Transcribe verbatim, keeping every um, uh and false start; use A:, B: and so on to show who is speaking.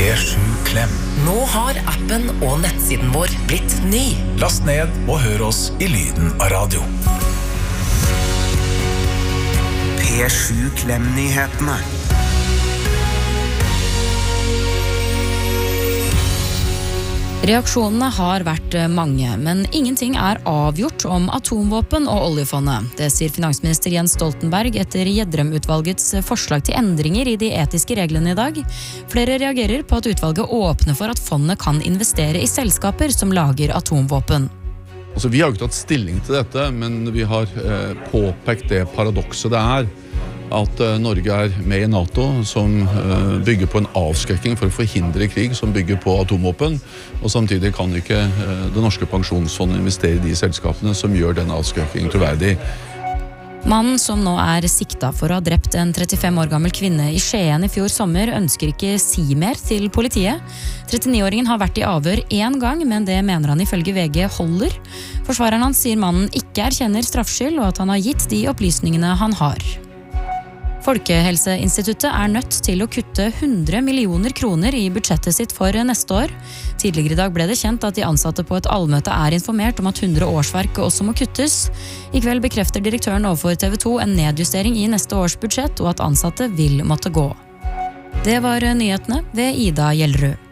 A: P sju Klem.
B: Nå har appen og nettsiden vår blitt ny.
A: Last ned og hør oss i lyden av radio.
C: P sju Klem-nyhetene.
D: Reaksjonene har vært mange, men ingenting er avgjort om atomvåpen og oljefondet. Det sier finansminister Jens Stoltenberg etter Gjedrem-utvalgets forslag til endringer i de etiske reglene i dag. Flere reagerer på at utvalget åpner for at fondet kan investere i selskaper som lager atomvåpen.
E: Altså, vi har ikke tatt stilling til dette, men vi har eh, påpekt det paradokset det er at uh, Norge er med i NATO, som uh, bygger på en avskrekking for å forhindre krig, som bygger på atomvåpen, og samtidig kan ikke uh, det norske pensjonsfondet investere i de selskapene som gjør den avskrekkingen troverdig.
D: Mannen som nå er sikta for å ha drept en trettifem år gammel kvinne i Skien i fjor sommer, ønsker ikke si mer til politiet. trettini-åringen har vært i avhør én gang, men det mener han ifølge V G holder. Forsvareren hans sier mannen ikke erkjenner straffskyld, og at han har gitt de opplysningene han har. Folkehelseinstituttet er nødt til å kutte hundre millioner kroner i budsjettet sitt for neste år. Tidligere i dag ble det kjent at de ansatte på et allmøte er informert om at hundre årsverk også må kuttes. I kveld bekrefter direktøren overfor T V to en nedjustering i neste års budsjett, og at ansatte vil måtte gå. Det var nyhetene ved Ida Gjellerud.